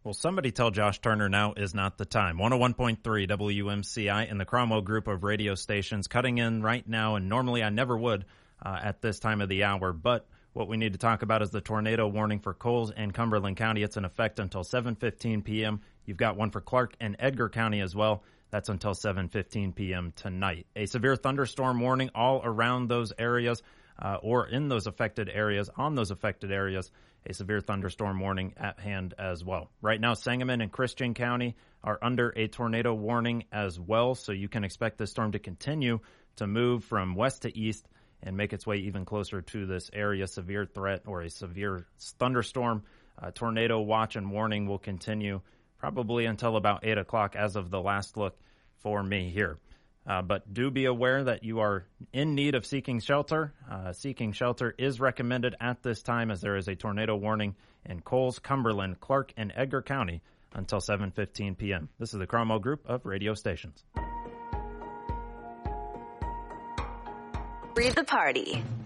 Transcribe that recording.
Well, somebody tell Josh Turner now is not the time. 101.3 WMCI and the Cromwell group of radio stations cutting in right now, and normally I never would at this time of the hour, but what we need to talk about is the tornado warning for Coles and Cumberland County. It's in effect until 7:15 p.m. You've got one for Clark and Edgar County as well. That's until 7:15 p.m. tonight. A severe thunderstorm warning all around those areas or in those affected areas, on those affected areas. A severe thunderstorm warning at hand as well. Right now, Sangamon and Christian County are under a tornado warning as well, so you can expect this storm to continue to move from west to east and make its way even closer to this area. Severe threat or a severe thunderstorm. Tornado watch and warning will continue probably until about 8 o'clock as of the last look for me here. But do be aware that you are in need of seeking shelter. Seeking shelter is recommended at this time as there is a tornado warning in Coles, Cumberland, Clark, and Edgar County until 7:15 p.m. This is the Cromwell Group of radio stations. Read the party.